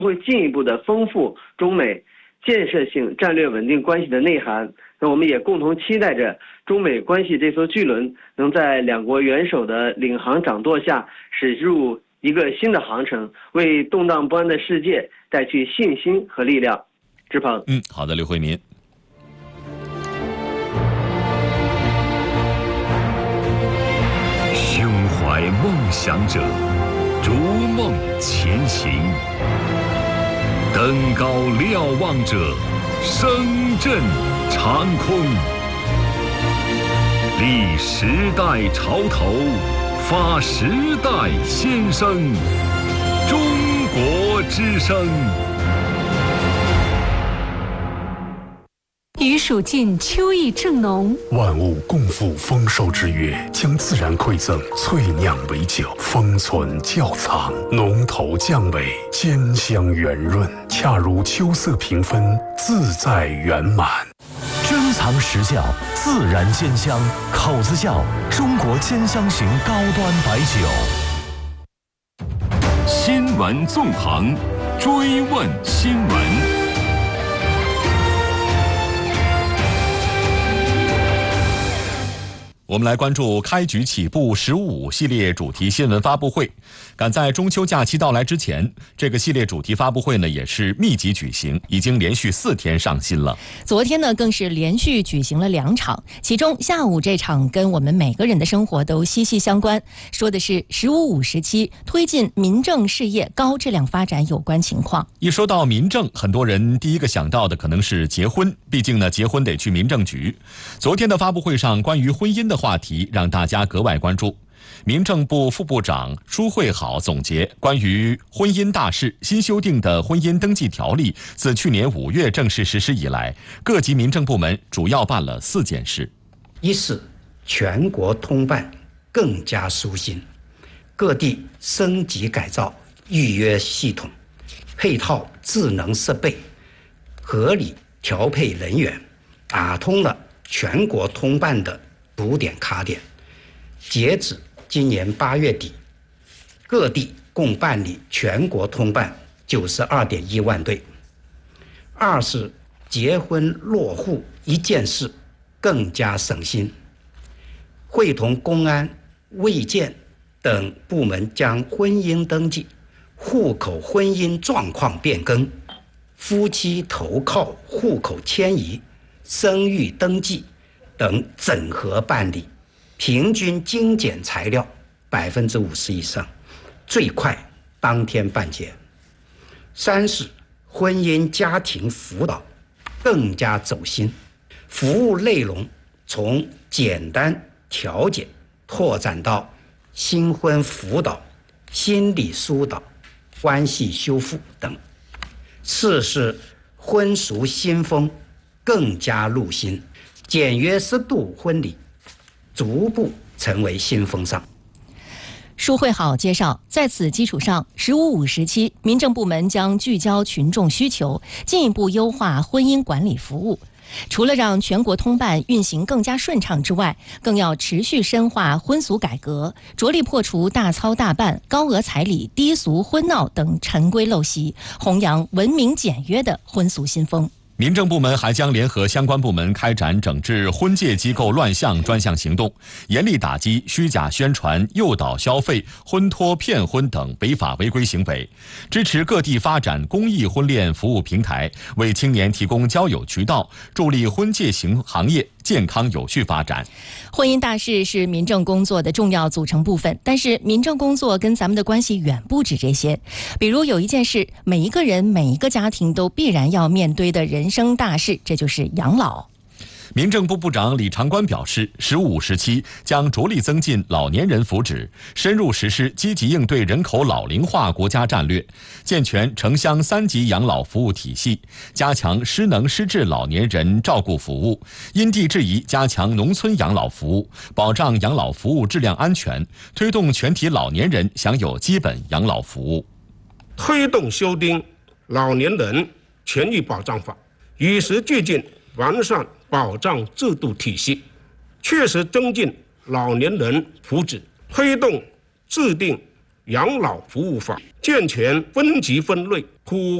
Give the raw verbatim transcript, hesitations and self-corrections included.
会进一步的丰富中美建设性战略稳定关系的内涵。那我们也共同期待着中美关系这艘巨轮能在两国元首的领航掌舵下驶入一个新的航程，为动荡不安的世界带去信心和力量。志鹏， 嗯，好的，刘慧民。 胸怀梦想者，逐梦前行；登高瞭望者，声震长空。立时代潮头，发时代先声。中国之声。 余暑尽，秋意正浓。 万物共赴丰收之月，将自然馈赠萃酿为酒，封存窖藏，浓头降尾，兼香圆润，恰如秋色平分，自在圆满。 珍藏实窖，自然兼香，口子窖中国兼香型高端白酒。 新闻纵横，追问新闻。 我们来关注开局起步十五五系列主题新闻发布会。赶在中秋假期到来之前，这个系列主题发布会呢也是密集举行，已经连续四天上新了。 昨天呢更是连续举行了两场，其中下午这场跟我们每个人的生活都息息相关，说的是十五五时期推进民政事业高质量发展有关情况。 一说到民政，很多人第一个想到的可能是结婚，毕竟呢结婚得去民政局。昨天的发布会上，关于婚姻的话题让大家格外关注。民政部副部长舒慧好总结，关于婚姻大事，新修订的婚姻登记条例自去年五月正式实施以来，各级民政部门主要办了四件事： 一是全国通办更加舒心，各地升级改造预约系统，配套智能设备，合理调配人员，打通了全国通办的堵点卡点。截止今年八月底，各地共办理全国通办九十二点一万对。二是结婚落户一件事更加省心，会同公安、卫健等部门将婚姻登记、户口婚姻状况变更、夫妻投靠户口迁移、生育登记等整合办理，平均精简材料百分之五十以上，最快当天办结。三是婚姻家庭辅导更加走心，服务内容从简单调解拓展到新婚辅导、心理疏导、关系修复等。四是婚俗新风更加入心，简约适度婚礼逐步成为新风尚。 舒慧好介绍，在此基础上，十五五时期，民政部门将聚焦群众需求，进一步优化婚姻管理服务。除了让全国通办运行更加顺畅之外，更要持续深化婚俗改革，着力破除大操大办、高额彩礼、低俗婚闹等陈规陋习，弘扬文明简约的婚俗新风。 民政部门还将联合相关部门开展整治婚介机构乱象专项行动，严厉打击虚假宣传、诱导消费、婚托骗婚等违法违规行为，支持各地发展公益婚恋服务平台，为青年提供交友渠道，助力婚介型行业健康有序发展。 婚姻大事是民政工作的重要组成部分，但是民政工作跟咱们的关系远不止这些。比如有一件事，每一个人、每一个家庭都必然要面对的人生大事，这就是养老。 民政部部长李长官表示，十五时期将着力增进老年人福祉，深入实施积极应对人口老龄化国家战略，健全城乡三级养老服务体系，加强失能失智老年人照顾服务，因地制宜加强农村养老服务，保障养老服务质量安全，推动全体老年人享有基本养老服务。 推动修订《老年人权益保障法》，与时俱进完善保障制度体系，确实增进老年人福祉，推动制定养老服务法，健全分级分类普